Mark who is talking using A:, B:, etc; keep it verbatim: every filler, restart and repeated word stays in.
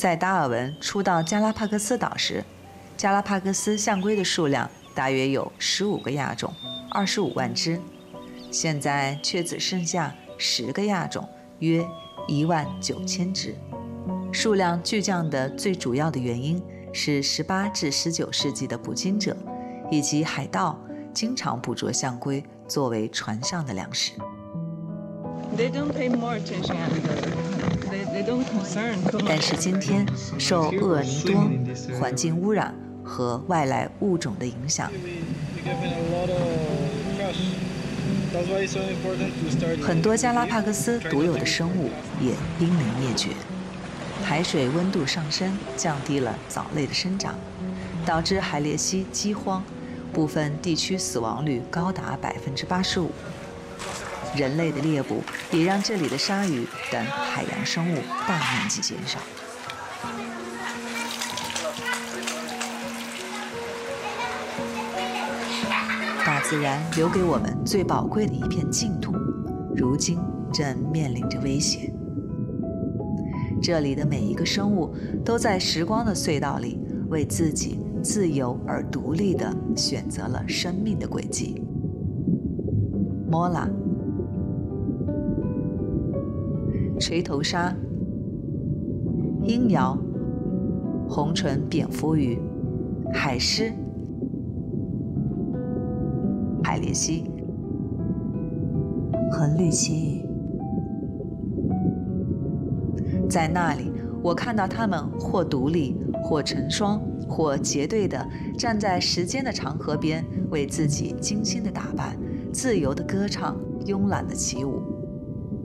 A: 在达尔文初到加拉帕戈斯岛时，加拉帕戈斯象龟的数量大约有十五个亚种，二十五万只，现在却只剩下十个亚种，约一万九千只。数量巨降的最主要的原因是十八至十九世纪的捕鲸者以及海盗经常捕捉象龟作为船上的粮食。但是今天受厄尔尼多、环境污染和外来物种的影响，很多加拉帕戈斯独有的生物也濒临灭绝。海水温度上升，降低了藻类的生长，导致海鬣蜥饥荒，部分地区死亡率高达百分之八十五。人类的猎捕也让这里的鲨鱼等海洋生物大面积减少。大自然留给我们最宝贵的一片净土，如今正面临着威胁。这里的每一个生物都在时光的隧道里，为自己自由而独立地选择了生命的轨迹。莫拉、锤头鲨、鹰鳐、红唇蝙蝠鱼、海狮、海鬣蜥和绿鳍鱼。在那里，我看到它们或独立，或成双，或结队地站在时间的长河边，为自己精心的打扮，自由地歌唱，慵懒地起舞。